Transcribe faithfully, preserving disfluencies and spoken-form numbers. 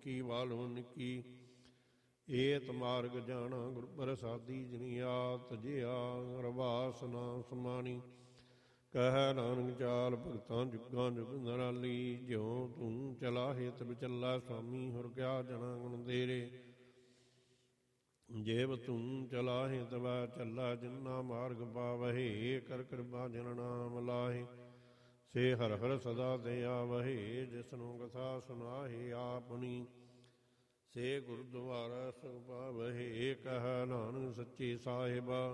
ਨਿੱਕੀ ਵਾਲੋ ਨਿੱਕੀ। ਏਤ ਮਾਰਗ ਜਾਣਾ ਗੁਰ ਪ੍ਰਸਾਦੀ ਜਿਨੀ ਆਤ ਜਿਆ ਰਵਾਸ ਨਾ ਸਮਾਣੀ। ਕਹਿ ਨਾਨਕ ਚਾਲ ਭਗਤਾਂ ਜੁਗਾਂ ਜੁਗ ਨਰਾਲੀ। ਜਿਉ ਤੂੰ ਚਲਾਹੇ ਤਬ ਚੱਲਾ ਸੁਆਮੀ ਹੁਰ ਕਿਆ ਜਣਾ ਗੁਣ ਤੇਰੇ। ਜੇਵ ਤੂੰ ਚਲਾਹੇ ਤਬੈ ਚੱਲਾ ਜਿਨਾ ਮਾਰਗ ਪਾਵਹੇ। ਕਰ ਕਿਰਪਾ ਜਨ ਨਾਮ ਲਾਹੇ ਸੇ ਹਰ ਹਰ ਸਦਾ ਤੇ ਆਵਹੇ। ਜਿਸਨੂੰ ਕਥਾ ਸੁਨਾਹੇ ਆਪਣੀ ਸੇ ਗੁਰਦੁਆਰਾ ਸੁਖ ਪਾਵਹੇ। ਕਹਿ ਨਾਨਕ ਸੱਚੇ ਸਾਹਿਬਾ